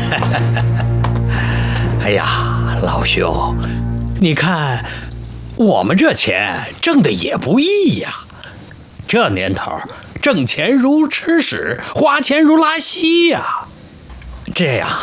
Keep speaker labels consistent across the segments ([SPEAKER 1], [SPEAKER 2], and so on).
[SPEAKER 1] 哎呀，老兄，你看我们这钱挣的也不易呀。这年头，挣钱如吃屎，花钱如拉稀呀。这样，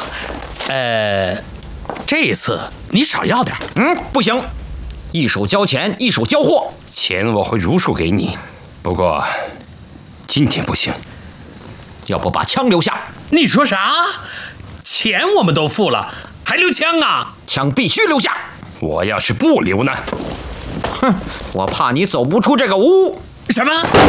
[SPEAKER 1] 这次你少要点。
[SPEAKER 2] 不行，一手交钱，一手交货。
[SPEAKER 3] 钱我会如数给你，不过今天不行。
[SPEAKER 2] 要不把枪留下？
[SPEAKER 1] 你说啥？钱我们都付了，还留枪啊？
[SPEAKER 2] 枪必须留下。
[SPEAKER 3] 我要是不留呢？
[SPEAKER 2] 哼，我怕你走不出这个屋。
[SPEAKER 1] 什么？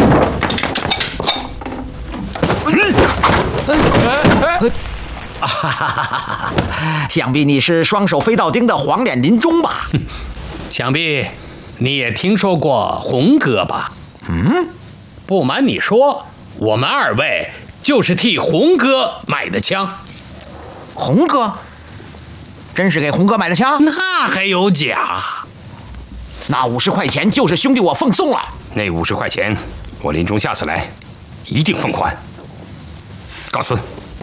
[SPEAKER 2] 想必你是双手飞道丁的黄脸林中吧？
[SPEAKER 1] 想必你也听说过红哥吧？不瞒你说，我们二位就是替红哥买的枪。
[SPEAKER 2] 红哥？真是给红哥买的枪？
[SPEAKER 1] 那还有假？
[SPEAKER 2] 那50块钱就是兄弟我奉送了。
[SPEAKER 3] 那50块钱，我林中下次来一定奉还。告辞。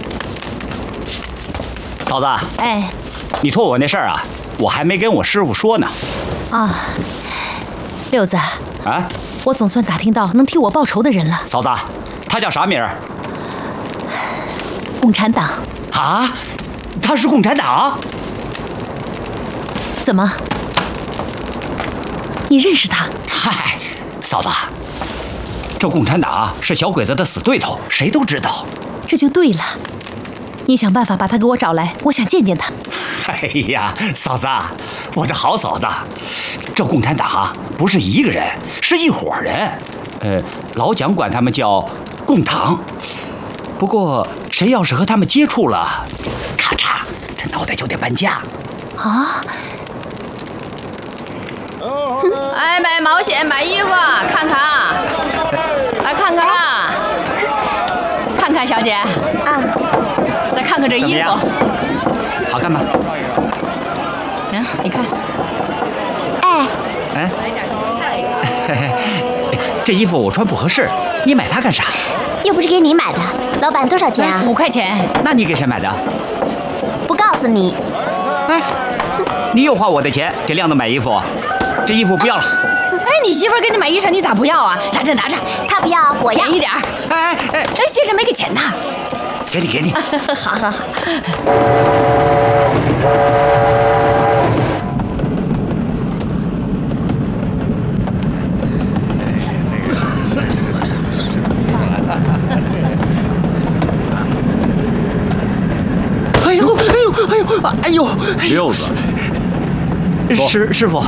[SPEAKER 4] 嫂子，
[SPEAKER 5] 哎，
[SPEAKER 4] 你托我那事儿啊，我还没跟我师傅说呢。
[SPEAKER 5] 啊，六子
[SPEAKER 4] 啊，
[SPEAKER 5] 我总算打听到能替我报仇的人了。
[SPEAKER 4] 嫂子，他叫啥名儿？
[SPEAKER 5] 共产党。
[SPEAKER 4] 啊，他是共产党？
[SPEAKER 5] 怎么？你认识他？
[SPEAKER 4] 嗨，嫂子，这共产党是小鬼子的死对头，谁都知道。
[SPEAKER 5] 这就对了。你想办法把他给我找来，我想见见他。
[SPEAKER 4] 哎呀，嫂子，我的好嫂子，这共产党不是一个人，是一伙人。老蒋管他们叫共党。不过谁要是和他们接触了，咔嚓，这脑袋就得搬家。
[SPEAKER 5] 啊！
[SPEAKER 6] 哎，买毛线，买衣服，看看啊，来看看啊，看看小姐啊，再看看这衣服，
[SPEAKER 4] 好看吗？
[SPEAKER 6] 你看，
[SPEAKER 4] 来点芹菜。这衣服我穿不合适，你买它干啥？
[SPEAKER 7] 又不是给你买的，老板多少钱啊？
[SPEAKER 6] 5块钱。
[SPEAKER 4] 那你给谁买的？
[SPEAKER 7] 不告诉你。
[SPEAKER 4] 哎，你又花我的钱给亮子买衣服，这衣服不要了。
[SPEAKER 6] 哎，你媳妇儿给你买衣裳，你咋不要啊？拿着拿着，
[SPEAKER 7] 他不要，我要。
[SPEAKER 6] 便宜点儿。
[SPEAKER 4] 哎，
[SPEAKER 6] 先生没给钱呢。
[SPEAKER 4] 给你。
[SPEAKER 6] 好好好。
[SPEAKER 4] 哎呦！
[SPEAKER 8] 六子，
[SPEAKER 4] 师傅，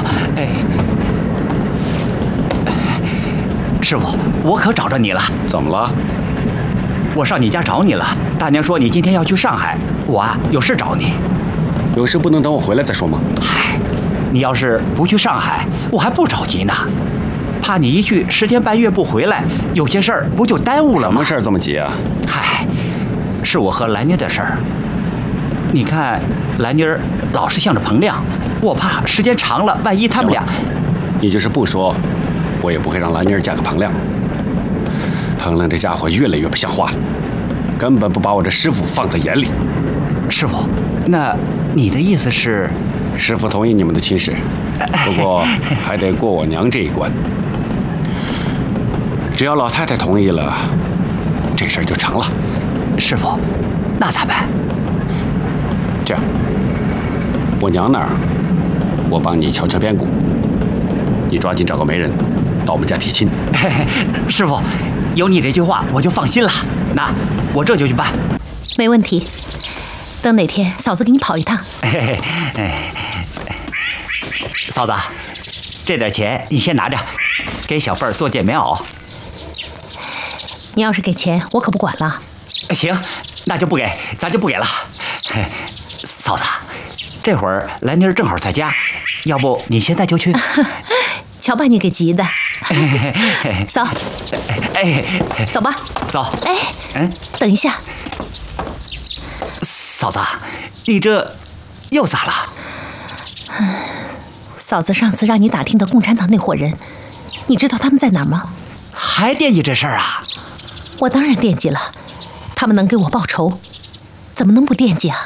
[SPEAKER 4] 师傅，我可找着你了。
[SPEAKER 8] 怎么了？
[SPEAKER 4] 我上你家找你了。大娘说你今天要去上海，我有事找你。
[SPEAKER 8] 有事不能等我回来再说吗？
[SPEAKER 4] 嗨，你要是不去上海，我还不着急呢。怕你一去10天半月不回来，有些事儿不就耽误了吗？
[SPEAKER 8] 什么事儿这么急啊？
[SPEAKER 4] 嗨，是我和兰妮的事儿。你看，兰妮儿老是向着彭亮，我怕时间长了，万一他们俩……
[SPEAKER 8] 你就是不说，我也不会让兰妮儿嫁给彭亮。彭亮这家伙越来越不像话了，根本不把我这师傅放在眼里。
[SPEAKER 4] 师傅，那你的意思是？
[SPEAKER 8] 师傅同意你们的亲事，不过还得过我娘这一关。只要老太太同意了，这事儿就成了。
[SPEAKER 4] 师傅，那咋办？
[SPEAKER 8] 这样，我娘那儿，我帮你敲敲边鼓，你抓紧找个媒人到我们家提亲。
[SPEAKER 4] 师傅，有你这句话我就放心了。那我这就去办。
[SPEAKER 5] 没问题。等哪天嫂子给你跑一趟。
[SPEAKER 4] 嫂子，这点钱你先拿着，给小辈儿做件棉袄。
[SPEAKER 5] 你要是给钱，我可不管了。
[SPEAKER 4] 行，那就不给，咱就不给了。嫂子，这会儿兰妮儿正好在家，要不你现在就去？
[SPEAKER 5] 瞧把你给急的。走，走吧。
[SPEAKER 4] 走。
[SPEAKER 5] 等一下。
[SPEAKER 4] 嫂子，你这又咋了？
[SPEAKER 5] 嫂子上次让你打听的共产党那伙人，你知道他们在哪儿吗？
[SPEAKER 4] 还惦记这事儿啊？
[SPEAKER 5] 我当然惦记了，他们能给我报仇，怎么能不惦记啊？